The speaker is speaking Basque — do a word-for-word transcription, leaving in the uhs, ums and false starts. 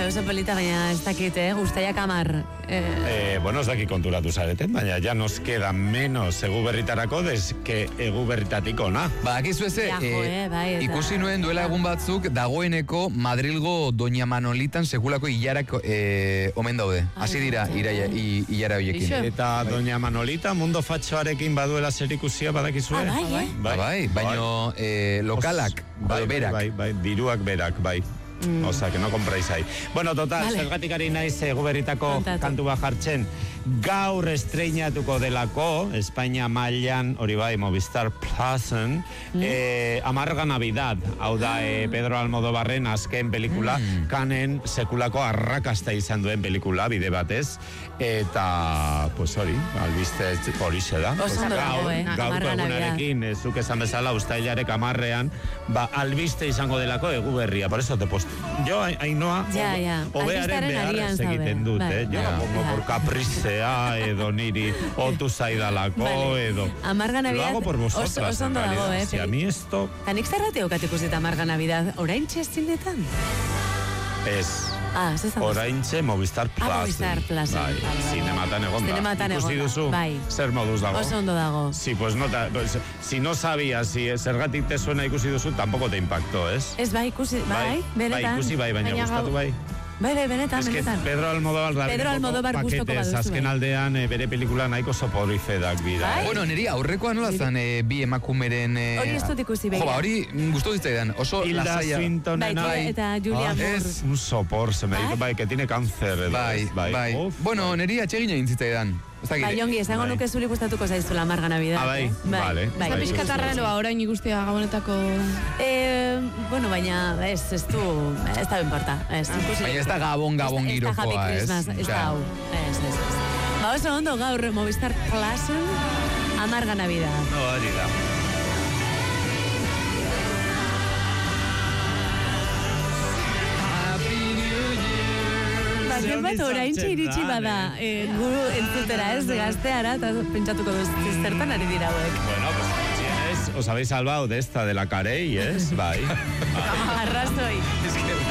Ba, oso polita, baina ez dakit, eh? Guztaiak amar. Eh... Eh, bueno, ez dakit konturatu zareten, baina ya nos queda menos egu berritarako des que egu berritatik ona. Ba, akizu eze, Ja, jo, eh, bai, eta- ikusi nuen duela egun batzuk dagoeneko Madrilgo Doña Manolitan sekulako hilarak eh, omen daude. Hasi dira iraia, i, hilara hoiekin. Ixo. Eta Doña Manolita mundu fatxoarekin baduela zerikusia badakizue? Ah, bai, eh? Ba, bai, baino eh, lokalak, Bai, bai, berak. bai, bai, diruak berak, bai. Mm. O sea, que no compráis ahí. Bueno, total, Vale. zergatik ari naiz egu berritako Kontatu. kantu bat jartzen. Gaur estreinatuko delako, Espainia mailan, hori bai, Movistar Plusen, mm. eh, Amarga Navidad, hau da eh, Pedro Almodóvarren azken pelikula, mm. kanen sekulako arrakasta izan duen pelikula, bide batez, eta, pues hori, albiste hori da. Oso ondo dago, eh, Gaurko Amarga egunarekin, eh, zuk esan bezala, ustailarek amarrean, ba, albiste izango delako egu berria, por eso te posto. Yo, Ainhoa, Ja, ja. hobearen Albistaren arian beharrez zaude. egiten dut, Bai. eh? Jo, Ja. pongo por caprizea, edo niri otu zaidalako, Vale. edo... Amarga Navidad, Lo hago por vosotras, oso- oso ondo en dago, realidad. eh, Si a mí esto Eta nik zerrate okat ikusita Amarga Navidad, orain txestinetan? es... Ah, ez ez da. Oraintxe Movistar Plus. Ah, Movistar Plus. Bai, Vale, vale. zinematan egon da. Zinematan Ikusi egon da, duzu, bai. zer moduz dago? Oso ondo dago. Sí, pues no, ta, pues, si no sabías, si zergatik te suena ikusi duzu, tampoco te impactó, ¿es? Ez bai, ikusi, bai, benetan. Bai, ikusi bai, baina Baina gustatu gau- bai. Bai, bai, benetan, Es que benetan. Pedro Almodóvar Pedro Almodóvar gustuko baduzu, azken bai. aldean eh, bere pelikula nahiko soporifedak dira. Bai. eh? Bueno, niri aurrekoa nola zan eh, bi emakumeren... Eh, Hori ez dut ikusi, Jo, begira. ba, hori mm, gustatu zitzaidan. Oso Hilda lasaia. Swintonen, Bai, bai. eta Julia Ah, Moore. Es un sopor, se me dice, bai, que tiene cáncer. edo Bai, ez, bai. Uf, Bueno, bai. niri atsegina intzitzaidan. Ez dakit. Bai, ongi, esango Bai. nuke zuri gustatuko zaizula Amarga Navidad. Ah, bai, eh? vale. Bai, Bai, Pizkat bai. arraroa orain ikustea gabonetako... Eh, bueno, baina ez, ez du, ez da importa. Ez, ikusi. Baina ez da gabon, gabon Ez da- ez da girokoa, Happy ez? Christmas, ez da Osea, hau. Ez, ez, ez. Ba, oso ondo gaur Movistar Plusen, Amarga Navidad. No, hori da. Baten bat oraintxe iritsi bada, eh, guru entzutera ez, gazteara, eta pentsatuko duz, zertan ari dira hauek. Bueno, pues tienes, os habéis salvado de esta, de la Carey, ¿es? Bai. Arrazoi. Ez que